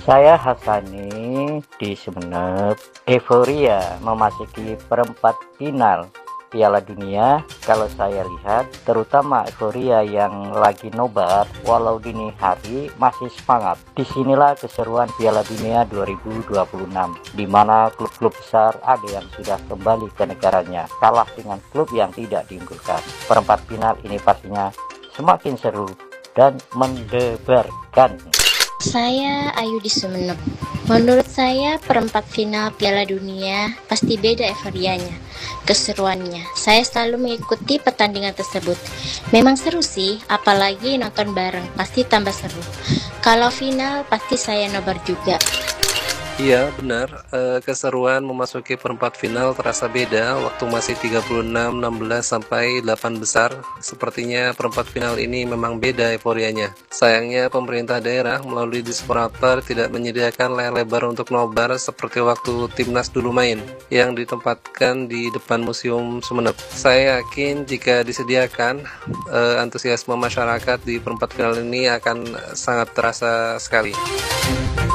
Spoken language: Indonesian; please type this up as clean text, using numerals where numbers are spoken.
Saya Hasani di Sumeneb. Euforia memasuki perempat final Piala Dunia. Kalau saya lihat, terutama euforia yang lagi nobar, walau dini hari masih semangat. Disinilah keseruan Piala Dunia 2026, di mana klub-klub besar ada yang sudah kembali ke negaranya, kalah dengan klub yang tidak diunggulkan. Perempat final ini pastinya semakin seru dan mendebarkan. Saya Ayu di Sumeneb. Menurut saya perempat final Piala Dunia pasti beda euforianya, keseruannya. Saya selalu mengikuti pertandingan tersebut. Memang seru sih, apalagi nonton bareng, pasti tambah seru. Kalau final pasti saya nobar juga. Iya benar, keseruan memasuki perempat final terasa beda waktu masih 36, 16 sampai 8 besar. Sepertinya perempat final ini memang beda euforianya. Sayangnya pemerintah daerah melalui Disproper tidak menyediakan layar lebar untuk nobar seperti waktu timnas dulu main yang ditempatkan di depan Museum Sumeneb. Saya yakin jika disediakan, antusiasme masyarakat di perempat final ini akan sangat terasa sekali.